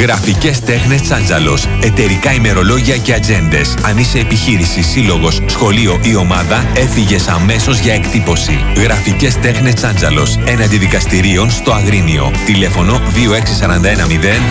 Γραφικές τέχνες Τσάντζαλος. Εταιρικά ημερολόγια και ατζέντες. Αν είσαι επιχείρηση, σύλλογος, σχολείο ή ομάδα, έφυγες αμέσως για εκτύπωση. Γραφικές τέχνες Τσάντζαλος. Έναντι δικαστηρίων στο Αγρίνιο. Τηλέφωνο 2641